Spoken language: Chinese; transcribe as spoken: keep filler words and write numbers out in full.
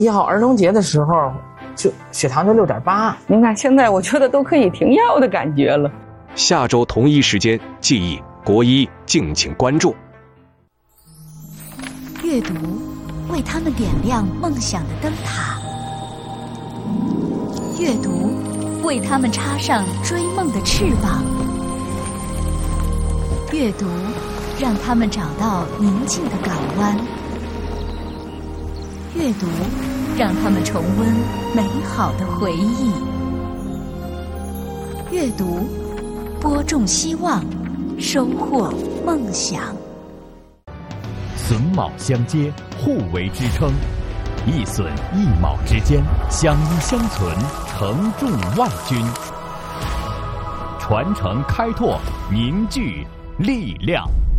一号儿童节的时候，就血糖就六点八。 您看，现在我觉得都可以停药的感觉了。 下周同一时间，记忆国医，敬请关注。 阅读，为他们点亮梦想的灯塔；阅读，为他们插上追梦的翅膀；阅读，让他们找到宁静的港湾；阅读，让他们重温美好的回忆；阅读，播种希望，收获梦想。 榫卯相接，互为支撑，一榫一卯之间，相依相存，承重万钧。传承开拓，凝聚力量。